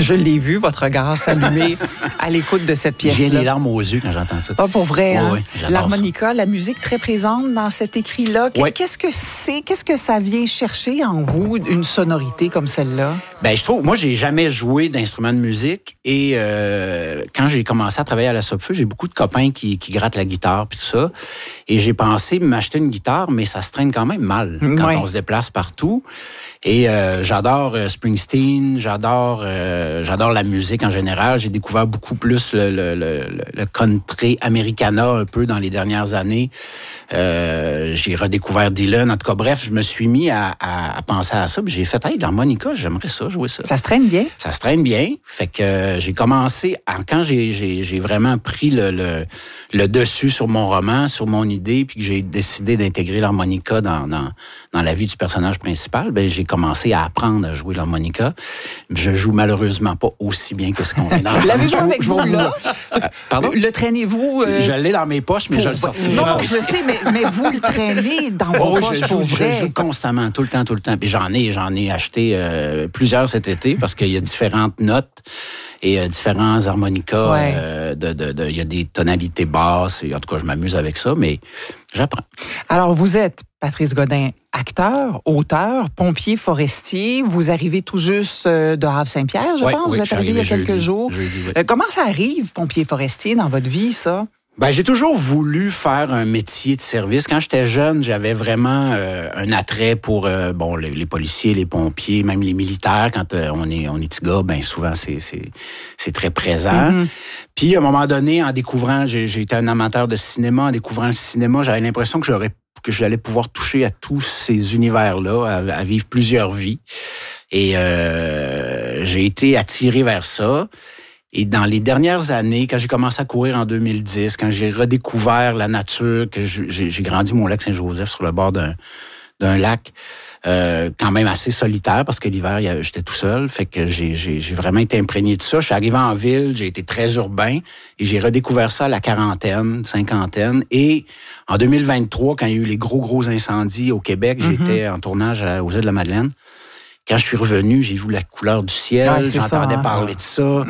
Je l'ai vu, votre regard s'allumer à l'écoute de cette pièce-là. J'ai les larmes aux yeux quand j'entends ça. Ah, pour vrai, hein? Oui, l'harmonica, la musique très présente dans cet écrit-là. Oui. Qu'est-ce que c'est? Qu'est-ce que ça vient chercher en vous, une sonorité comme celle-là? Ben, je trouve, moi, j'ai jamais joué d'instrument de musique et quand j'ai commencé à travailler à la Sopfeu, j'ai beaucoup de copains qui grattent la guitare puis tout ça. Et j'ai pensé m'acheter une guitare, mais ça se traîne quand même mal quand on se déplace partout. Et j'adore Springsteen, j'adore la musique en général. J'ai découvert beaucoup plus le country americana un peu dans les dernières années. J'ai redécouvert Dylan. En tout cas, bref, je me suis mis à penser à ça. Puis j'ai fait, hey, l'harmonica, j'aimerais ça, jouer ça. Ça se traîne bien? Ça se traîne bien. Fait que j'ai commencé, quand j'ai vraiment pris le dessus sur mon roman, sur mon idée, puis que j'ai décidé d'intégrer l'harmonica dans la vie du personnage principal, ben j'ai commencé à apprendre à jouer l'harmonica. Je joue malheureusement pas aussi bien que ce qu'on vient d'entendre. L'avez-vous avec vous, là? Pardon? Le traînez-vous? Je l'ai dans mes poches, mais je le sortirai. Non, je le sais, mais vous le traînez dans vos poches pour vrai. Je joue constamment, tout le temps. Puis j'en ai acheté plusieurs cet été parce qu'il y a différentes notes et différents harmonicas. Il y a des tonalités basses. Et en tout cas, je m'amuse avec ça, mais j'apprends. Alors, vous êtes Patrice Godin, acteur, auteur, pompier forestier. Vous arrivez tout juste de Havre-Saint-Pierre, je pense. Vous êtes arrivé il y a quelques jours. Jeudi, oui. Comment ça arrive, pompier forestier, dans votre vie, ça? Ben, j'ai toujours voulu faire un métier de service. Quand j'étais jeune, j'avais vraiment un attrait pour les policiers, les pompiers, même les militaires. Quand on est petit gars, ben souvent c'est très présent. Mm-hmm. Puis à un moment donné, en découvrant, j'ai été un amateur de cinéma. En découvrant le cinéma, j'avais l'impression que j'allais pouvoir toucher à tous ces univers-là, à vivre plusieurs vies. Et j'ai été attiré vers ça. Et dans les dernières années, quand j'ai commencé à courir en 2010, quand j'ai redécouvert la nature, que j'ai grandi mon lac Saint-Joseph sur le bord d'un lac quand même assez solitaire parce que l'hiver, j'étais tout seul. Fait que j'ai vraiment été imprégné de ça. Je suis arrivé en ville, j'ai été très urbain et j'ai redécouvert ça à la quarantaine, cinquantaine. Et en 2023, quand il y a eu les gros incendies au Québec, j'étais en tournage aux îles de la Madeleine. Quand je suis revenu, j'ai vu la couleur du ciel, j'entendais parler de ça.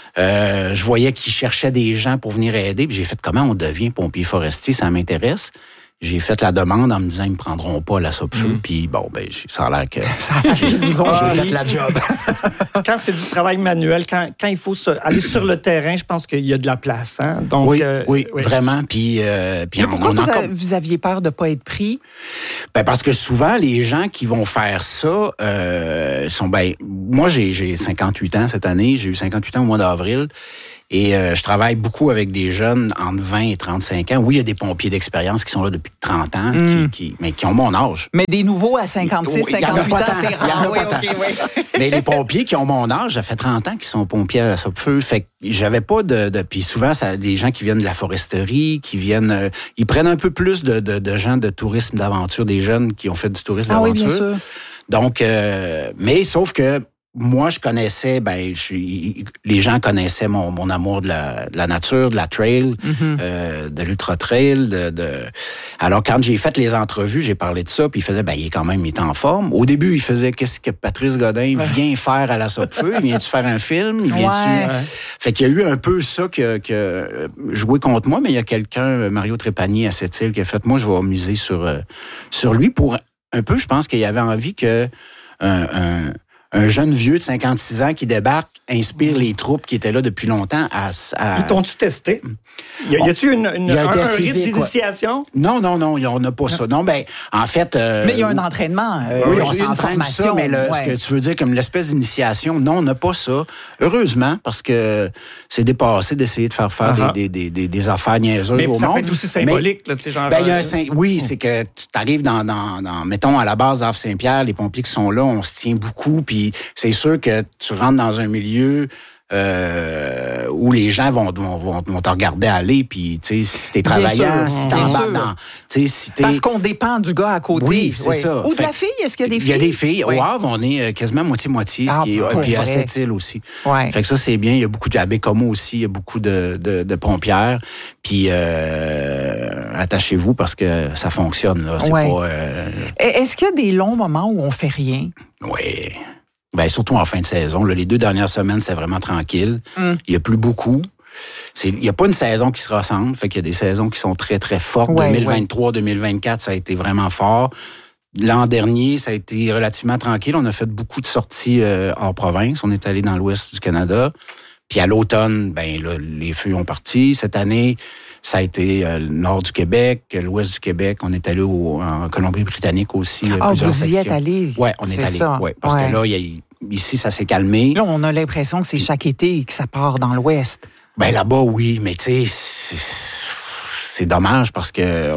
Je voyais qu'ils cherchaient des gens pour venir aider. Puis j'ai fait, comment on devient pompier forestier, ça m'intéresse. J'ai fait la demande en me disant, ils me prendront pas à la Sopfeu. Puis bon, ben ça a l'air que j'ai fait la job. Quand c'est du travail manuel, quand il faut aller sur le terrain, je pense qu'il y a de la place. Hein? Donc, oui, vraiment. Puis mais pourquoi vous aviez peur de pas être pris? Ben parce que souvent, les gens qui vont faire ça sont... moi, j'ai 58 ans cette année. J'ai eu 58 ans au mois d'avril. Et je travaille beaucoup avec des jeunes entre 20 et 35 ans. Oui, il y a des pompiers d'expérience qui sont là depuis 30 ans, mais qui ont mon âge. Mais des nouveaux à 56, 58 ans, c'est rare. Mais les pompiers qui ont mon âge, ça fait 30 ans qu'ils sont pompiers à la Sopfeu. Fait que j'avais pas de puis souvent, ça, des gens qui viennent de la foresterie, qui viennent... ils prennent un peu plus de gens de tourisme d'aventure, des jeunes qui ont fait du tourisme d'aventure. Oui, bien sûr. Donc, mais sauf que moi, je connaissais, les gens connaissaient mon amour de la nature, de la trail, de l'ultra-trail. Alors, quand j'ai fait les entrevues, j'ai parlé de ça, puis il faisait, il est en forme. Au début, il faisait, qu'est-ce que Patrice Godin vient faire à la Sopfeu? Il vient-tu faire un film? Il vient-tu... Fait qu'il y a eu un peu ça que joué contre moi, mais il y a quelqu'un, Mario Trépanier à Sept-Îles, qui a fait, moi, je vais miser sur lui pour un peu, je pense qu'il avait envie que un jeune vieux de 56 ans qui débarque inspire les troupes qui étaient là depuis longtemps à... Ils t'ont-tu testé? Y a-tu un rythme d'initiation? Non, on n'a pas ça. Non, en fait... mais il y a un entraînement. Oui, on s'entraîne ça, mais ce que tu veux dire comme l'espèce d'initiation, non, on n'a pas ça. Heureusement, parce que c'est dépassé d'essayer de faire des affaires niaiseuses au monde. Mais ça peut être aussi symbolique, là, tu sais, genre... oui, c'est que tu arrives dans, mettons, à la base d'Havre-Saint-Pierre, les pompiers qui sont là, on se tient beaucoup, puis c'est sûr que tu rentres dans un milieu où les gens vont te regarder aller, puis tu sais, si t'es travaillant, si t'embarques dans... Si t'es... Parce qu'on dépend du gars à côté. Oui, c'est ça. Ou de la fille, est-ce qu'il y a des filles? Il y a des filles. Au Havre, on est quasiment moitié-moitié, puis à Sept-Îles aussi. Ouais. Fait que ça, c'est bien. Il y a beaucoup à Bécomo aussi, il y a beaucoup de pompières. Puis attachez-vous parce que ça fonctionne, là. C'est pas... Est-ce qu'il y a des longs moments où on fait rien? Oui. Ben, surtout en fin de saison. Là, les 2 dernières semaines, c'est vraiment tranquille. Il n'y a plus beaucoup. Il n'y a pas une saison qui se ressemble. Fait qu'il y a des saisons qui sont très, très fortes. 2023, 2024, ça a été vraiment fort. L'an dernier, ça a été relativement tranquille. On a fait beaucoup de sorties hors province. On est allé dans l'ouest du Canada. Puis à l'automne, ben là, les feux ont parti. Cette année, ça a été le nord du Québec, l'ouest du Québec. On est allé en Colombie-Britannique aussi. Vous y êtes allé? Oui, on est allé. Ouais, parce que là, ici, ça s'est calmé. Là, on a l'impression que c'est chaque été que ça part dans l'ouest. Ben là-bas, oui, mais tu sais, c'est dommage parce que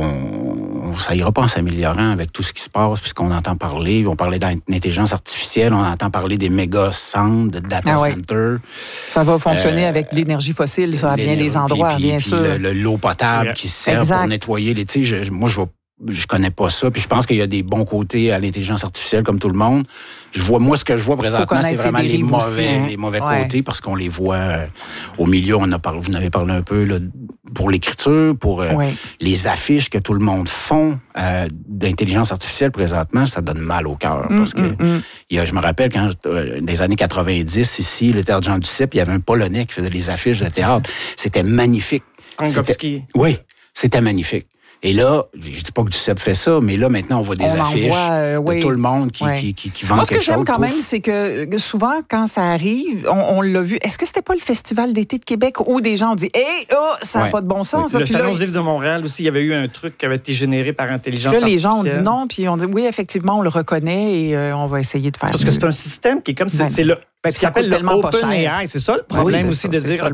ça ira pas en s'améliorant avec tout ce qui se passe, puisqu'on entend parler. On parlait d'intelligence artificielle, on entend parler des méga centres, de data centers. Ça va fonctionner avec l'énergie fossile, ça, à bien des endroits, bien sûr. L'eau potable qui sert pour nettoyer les... Tu sais, moi, je connais pas ça, puis je pense qu'il y a des bons côtés à l'intelligence artificielle, comme tout le monde. Ce que je vois présentement, c'est vraiment les mauvais côtés, parce qu'on les voit au milieu. Vous en avez parlé un peu là, pour l'écriture, pour les affiches que tout le monde font d'intelligence artificielle présentement, ça donne mal au cœur. Parce que je me rappelle quand, dans les années 90, ici, le théâtre Jean Duceppe, il y avait un Polonais qui faisait les affiches de théâtre. C'était magnifique. Oui, c'était magnifique. Et là, je dis pas que Duceppe fait ça, mais là, maintenant, on voit des affiches de tout le monde qui vend quelque chose. Moi, ce que j'aime quand même, c'est que souvent, quand ça arrive, on l'a vu. Est-ce que c'était pas le Festival d'été de Québec où des gens ont dit « Hey, ça n'a pas de bon sens. » Le Salon du livre de Montréal aussi, il y avait eu un truc qui avait été généré par intelligence artificielle. Les gens ont dit non, puis on dit « Oui, effectivement, on le reconnaît et on va essayer de faire Parce que c'est un système qui est comme... C'est le... Ce qui s'appelle l'OpenAI, c'est ça le problème aussi de dire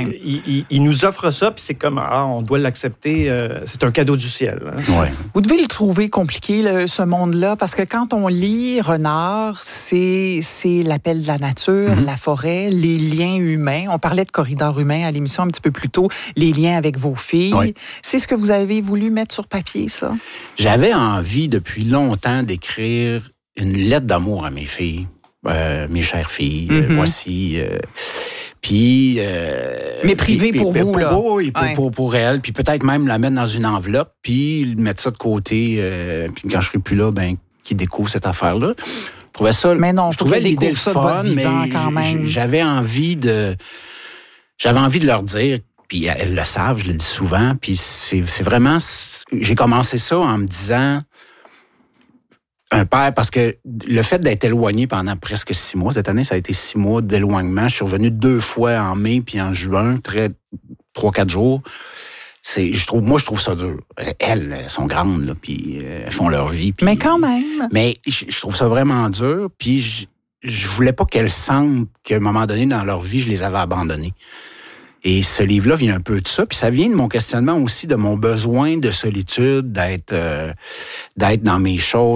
il nous offre ça puis c'est comme on doit l'accepter, c'est un cadeau du ciel. Ouais. Vous devez le trouver compliqué ce monde-là parce que quand on lit Renard, c'est l'appel de la nature, la forêt, les liens humains. On parlait de corridors humains à l'émission un petit peu plus tôt, les liens avec vos filles. Oui. C'est ce que vous avez voulu mettre sur papier, ça? J'avais envie depuis longtemps d'écrire une lettre d'amour à mes filles. Mes chères filles, voici. Puis... mais privé pour vous, là. Oui, pour elles. Puis peut-être même la mettre dans une enveloppe, puis mettre ça de côté. Puis quand je serai plus là, qui découvre cette affaire-là. Je trouvais ça... Mais non, je trouvais l'idée le fun, mais j'avais envie de leur dire, puis elles le savent, je le dis souvent, puis c'est vraiment... J'ai commencé ça en me disant... Un père, parce que le fait d'être éloigné pendant presque 6 mois, cette année, ça a été 6 mois d'éloignement. Je suis revenu 2 fois en mai puis en juin, 3-4 jours. Je trouve ça dur. Elles sont grandes, là, puis elles font leur vie. Puis, mais quand même. Mais je trouve ça vraiment dur, puis je voulais pas qu'elles sentent qu'à un moment donné dans leur vie, je les avais abandonnées. Et ce livre-là vient un peu de ça, puis ça vient de mon questionnement aussi, de mon besoin de solitude, d'être dans mes choses.